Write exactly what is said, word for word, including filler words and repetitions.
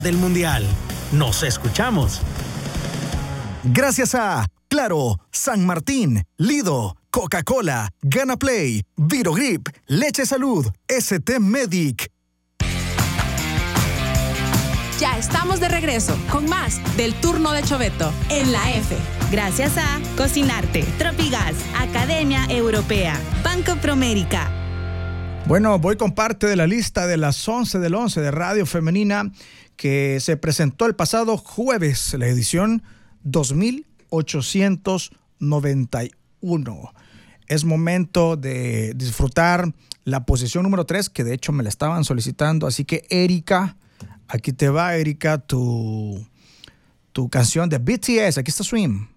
del Mundial. Nos escuchamos. Gracias a Claro, San Martín, Lido, Coca-Cola, Gana Play, Virogrip, Leche Salud, S T Medic. Ya estamos de regreso con más del turno de Choveto en la F. Gracias a Cocinarte, Tropigas, Academia Europea, Banco Promérica. Bueno, voy con parte de la lista de las once del once de Radio Femenina que se presentó el pasado jueves, la edición dos mil ochocientos noventa y uno. Es momento de disfrutar la posición número tres, que de hecho me la estaban solicitando, así que Erika, aquí te va, Erika, tu, tu canción de B T S. Aquí está Swim.